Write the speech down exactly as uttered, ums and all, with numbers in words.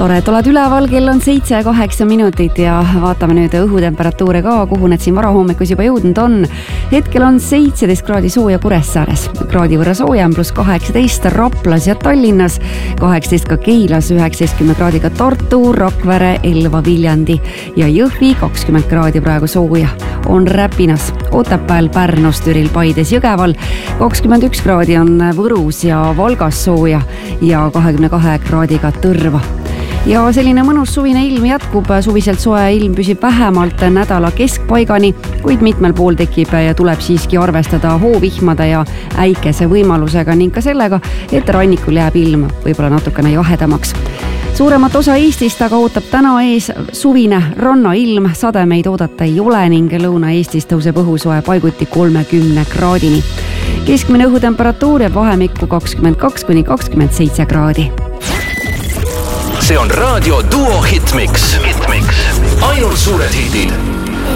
tore, et oled üleval, kell on seitse ja kaheksa minutit ja vaatame nüüd õhutemperatuure ka, kuhu need siin varahommikus juba jõudnud on. Hetkel on seitseteist kraadi sooja Kuressaares, kraadi võrra soojem pluss kaheksateist Raplas ja Tallinnas, kaheksateist ka Keilas, üheksateist kraadiga Tartu, Rakvere, Elva, Viljandi ja Jõhvi, kakskümmend kraadi praegu sooja on Räpinas, Otepääl, Pärnus, Türil, Paides, Jõgeval, kakskümmend üks kraadi on Võrus ja Valgas sooja ja kahekümne kahe kraadiga Tõrva. Ja selline mõnus suvine ilm jätkub, suviselt soe ilm püsib vähemalt nädala keskpaigani, kuid mitmel pool tekib ja tuleb siiski arvestada hoovihmade ja äikese võimalusega ning ka sellega, et rannikul jääb ilm võib-olla natukene jahedamaks. Suuremat osa Eestist aga ootab täna ees suvine rannailm, sademeid oodata ei ole ning Lõuna-Eestis tõuseb õhusoe paiguti kolmekümne kraadini. Keskmine õhutemperatuur jääb vahemikku kakskümmend kaks kuni kakskümmend seitse kraadi. See on Raadio Duo Hitmix. Hitmix. Ainult suured hitid.